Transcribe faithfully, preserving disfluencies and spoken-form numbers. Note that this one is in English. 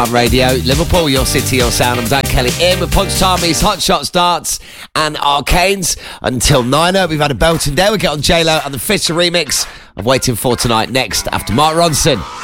Radio, Liverpool, your city, your sound. I'm Dan Kelly in with Punch Tommy's Hot Shots Darts and Arcanes until nine. We've had a belting day. We get on J-Lo and the Fisher remix of Waiting for Tonight next after Mark Ronson.